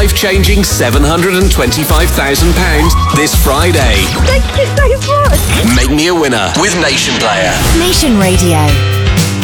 life-changing £725,000 this Friday. Thank you so much. Make me a winner with Nation Player. Nation Radio.